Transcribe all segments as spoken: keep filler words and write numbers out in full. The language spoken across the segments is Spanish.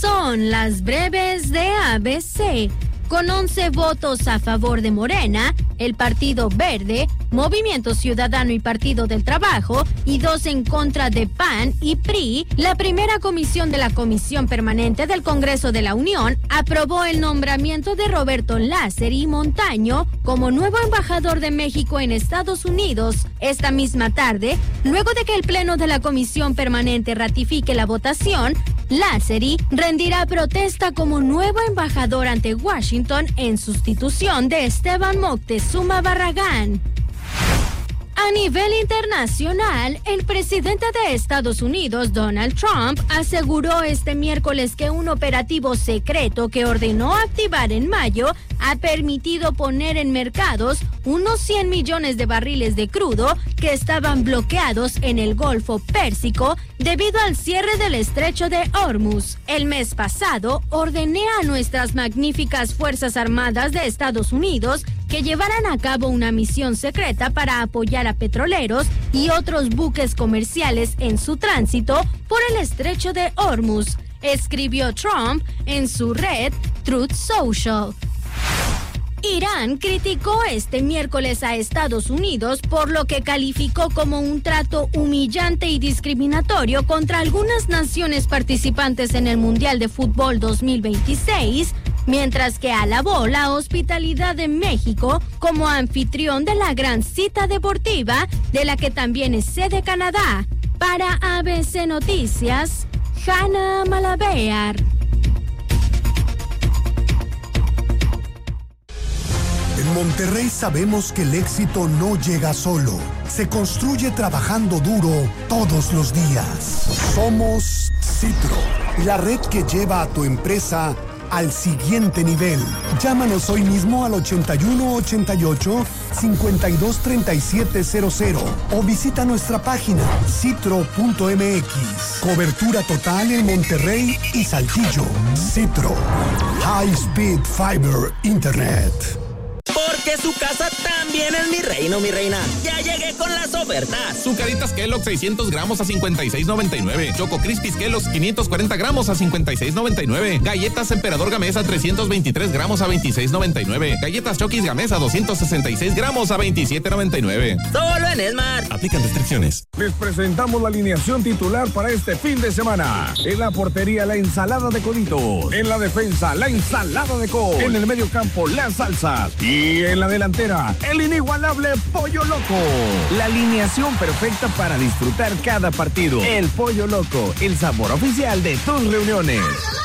son las breves de A B C. Con once votos a favor de Morena, el Partido Verde, Movimiento Ciudadano y Partido del Trabajo, y dos en contra de P A N y P R I, la primera comisión de la Comisión Permanente del Congreso de la Unión aprobó el nombramiento de Roberto Lázari Montaño como nuevo embajador de México en Estados Unidos. Esta misma tarde, luego de que el Pleno de la Comisión Permanente ratifique la votación, Lázari rendirá protesta como nuevo embajador ante Washington en sustitución de Esteban Moctezuma Barragán. A nivel internacional, el presidente de Estados Unidos, Donald Trump, aseguró este miércoles que un operativo secreto que ordenó activar en mayo ha permitido poner en mercados unos cien millones de barriles de crudo que estaban bloqueados en el Golfo Pérsico debido al cierre del estrecho de Hormuz. El mes pasado, ordené a nuestras magníficas Fuerzas Armadas de Estados Unidos que llevaran a cabo una misión secreta para apoyar a petroleros y otros buques comerciales en su tránsito por el estrecho de Hormuz, escribió Trump en su red Truth Social. Irán criticó este miércoles a Estados Unidos por lo que calificó como un trato humillante y discriminatorio contra algunas naciones participantes en el Mundial de Fútbol dos mil veintiséis, mientras que alabó la hospitalidad de México como anfitrión de la gran cita deportiva, de la que también es sede Canadá. Para A B C Noticias, Hanna Malabear. En Monterrey sabemos que el éxito no llega solo, se construye trabajando duro todos los días. Somos Citro, la red que lleva a tu empresa al siguiente nivel. Llámanos hoy mismo al ochenta y uno ochenta y ocho cincuenta y dos treinta y siete cero cero o visita nuestra página citro punto m x. Cobertura total en Monterrey y Saltillo. Citro, High Speed Fiber Internet. Porque su casa también es mi reino, mi reina. Ya llegué con las ofertas. Zucaritas Kellogg's seiscientos gramos a cincuenta y seis noventa y nueve. Choco Crispies Kellogg's quinientos cuarenta gramos a cincuenta y seis noventa y nueve. Galletas Emperador Gamesa trescientos veintitrés gramos a veintiséis noventa y nueve. Galletas Chokis Gamesa doscientos sesenta y seis gramos a veintisiete noventa y nueve. Solo en Smart. Aplican restricciones. Les presentamos la alineación titular para este fin de semana. En la portería, la ensalada de coditos. En la defensa, la ensalada de col. En el medio campo, las salsas. Y en la delantera, el inigualable Pollo Loco. La alineación perfecta para disfrutar cada partido. El Pollo Loco, el sabor oficial de tus reuniones.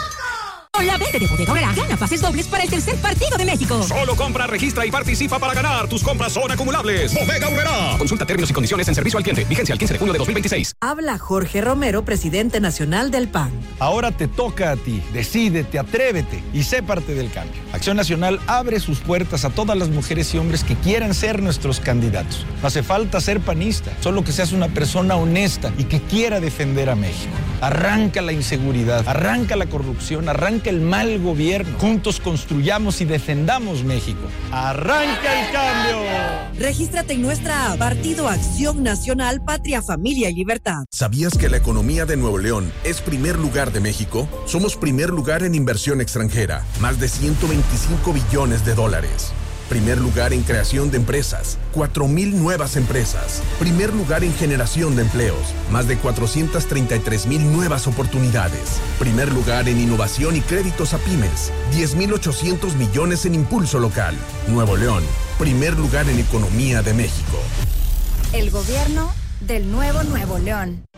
Con la venta de Bodega Aurrera, gana pases dobles para el tercer partido de México. Solo compra, registra y participa para ganar. Tus compras son acumulables. Bodega Aurrera. Consulta términos y condiciones en servicio al cliente. Vigencia al quince de junio de dos mil veintiséis. Habla Jorge Romero, presidente nacional del P A N. Ahora te toca a ti. Decídete, atrévete y sé parte del cambio. Acción Nacional abre sus puertas a todas las mujeres y hombres que quieran ser nuestros candidatos. No hace falta ser panista, solo que seas una persona honesta y que quiera defender a México. Arranca la inseguridad, arranca la corrupción, arranca el mal gobierno. Juntos construyamos y defendamos México. ¡Arranca el cambio! Regístrate en nuestra app Partido Acción Nacional, Patria, Familia y Libertad. ¿Sabías que la economía de Nuevo León es primer lugar de México? Somos primer lugar en inversión extranjera, más de ciento veinticinco billones de dólares. Primer lugar en creación de empresas, cuatro mil nuevas empresas. Primer lugar en generación de empleos, más de cuatrocientas treinta y tres mil nuevas oportunidades. Primer lugar en innovación y créditos a pymes, diez mil ochocientos millones en impulso local. Nuevo León, primer lugar en economía de México. El gobierno del nuevo Nuevo León.